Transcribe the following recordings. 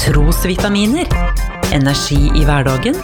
Trosvitaminer. Energi i hverdagen.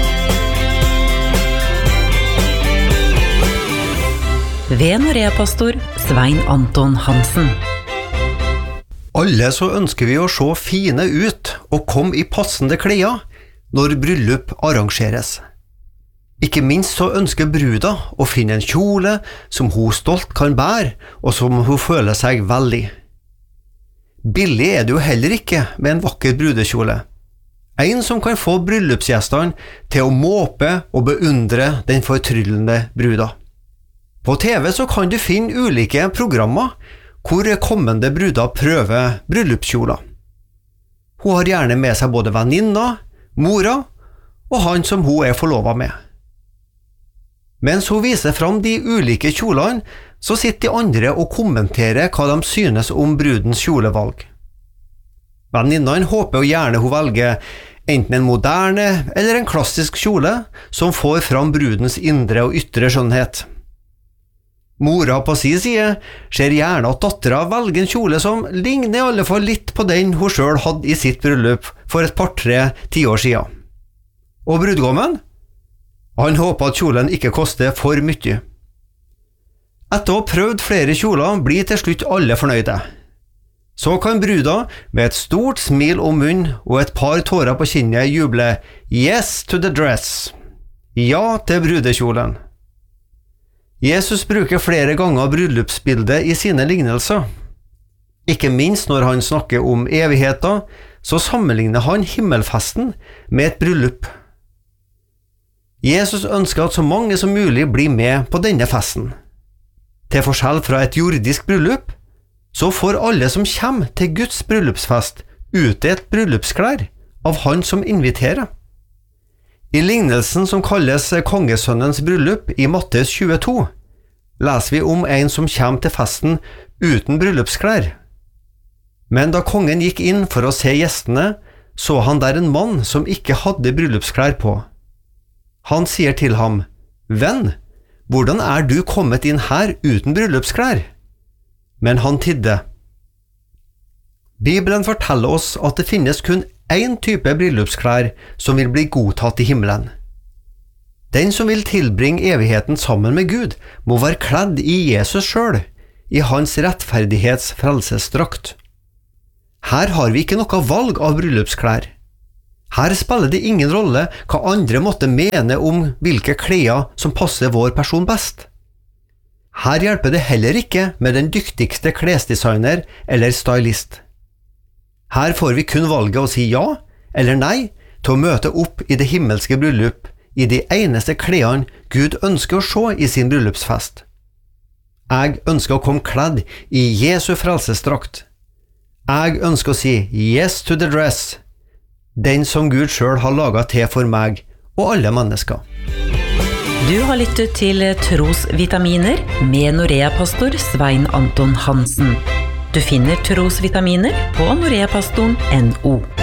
Ved Norea-pastor Svein Anton Hansen. Alle så ønsker vi å se fine ut og komme i passende klær når bryllup arrangeres. Ikke minst så ønsker bruda å finne en kjole som hun stolt kan bære og som hun føler seg veldig. Billig er det jo heller ikke med en vakker brudekjole. En som kan få bryllupsgjestene til å måpe og beundre den fortryllende bruda. På TV så kan du finne ulike programmer hvor kommende bruder prøver bryllupskjoler. Hun har gjerne med seg både venninna, mora og han som hun er forlovet med. Mens hun viser fram de ulike kjolene, så sitter de andre og kommenterer hva de synes om brudens kjolevalg. Venninnene håper jo gjerne hun velger enten en moderne eller en klassisk kjole som får fram brudens indre og ytre skjønnhet. Mora på sin side ser gjerne at dattera velger en kjole som ligner i alle fall litt på den hun selv hadde i sitt bryllup for et par-tre tiår siden. Og brudgommen? Han håper at kjolen ikke koster for mye. Etter å ha prøvd flere kjoler blir til slutt alle fornøyde. Så kan bruda med et stort smil om munn og et par tårer på kinnet juble «Yes to the dress!» Ja til brudekjolen. Jesus bruker flere ganger bryllupsbildet i sine lignelser. Ikke minst når han snakker om evigheten, så sammenligner han himmelfesten med et bryllup. Jesus ønsker at så mange som mulig blir med på denne festen. Til forskjell fra et jordisk bryllup, så får alle som kommer til Guds bryllupsfest utdelt bryllupsklær av han som inviterer. I lignelsen som kalles kongesønnens bryllup i Matteus 22, leser vi om en som kommer til festen uten bryllupsklær. Men da kongen gikk inn for å se gjestene, så han der en mann som ikke hadde bryllupsklær på. Han sier til ham, «Venn, hvordan er du kommet inn her uten bryllupsklær?» Men han tidde. Bibelen forteller oss at det finnes kun en type bryllupsklær som vil bli godtatt i himmelen. Den som vil tilbringe evigheten sammen med Gud, må være kledd i Jesus selv, i hans rettferdighets frelsesdrakt. Her har vi ikke noe valg av bryllupsklær. Her spiller det ingen rolle hva andre måtte mene om hvilke klær som passer vår person best. Her hjelper det heller ikke med den dyktigste klesdesigner eller stylist. Her får vi kun valget å si ja eller nei til å møte opp i det himmelske bryllup i de eneste klærne Gud ønsker å se i sin bryllupsfest. Jeg ønsker å komme kledd i Jesu frelsesdrakt. Jeg ønsker å si yes to the dress, den som Gud selv har laget til for meg og alle mennesker. Du har lyttet til Trosvitaminer med Norea-pastor Svein Anton Hansen. Du finner Trosvitaminer på noreapastoren.no.